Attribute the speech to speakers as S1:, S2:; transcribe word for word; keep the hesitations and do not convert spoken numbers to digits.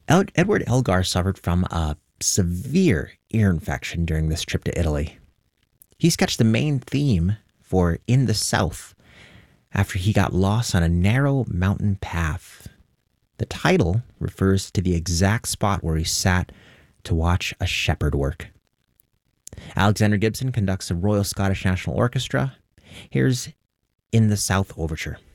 S1: Ed- Edward Elgar suffered from a severe ear infection during this trip to Italy. He sketched the main theme for In the South after he got lost on a narrow mountain path. The title refers to the exact spot where he sat to watch a shepherd work. Alexander Gibson conducts the Royal Scottish National Orchestra. Here's In the South Overture.